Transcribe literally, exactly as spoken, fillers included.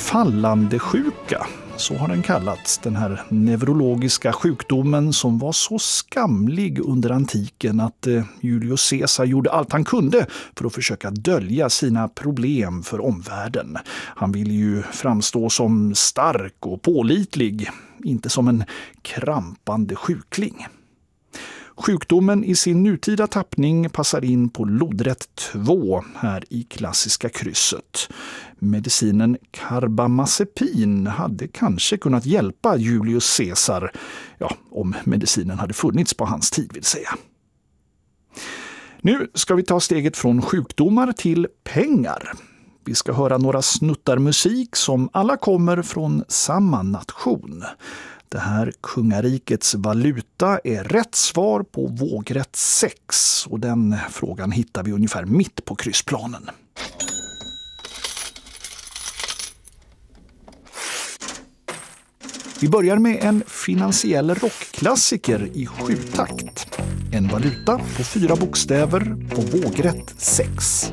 fallande sjuka, så har den kallats, den här neurologiska sjukdomen som var så skamlig under antiken att eh, Julius Caesar gjorde allt han kunde för att försöka dölja sina problem för omvärlden. Han ville ju framstå som stark och pålitlig, inte som en krampande sjukling. Sjukdomen i sin nutida tappning passar in på lodrätt två här i klassiska krysset. Medicinen karbamazepin hade kanske kunnat hjälpa Julius Caesar, ja, om medicinen hade funnits på hans tid vill säga. Nu ska vi ta steget från sjukdomar till pengar. Vi ska höra några snuttar musik som alla kommer från samma nation. Det här kungarikets valuta är rätt svar på vågrätt sex och den frågan hittar vi ungefär mitt på kryssplanen. Vi börjar med en finansiell rockklassiker i sjutakt. En valuta på fyra bokstäver på vågrätt sex.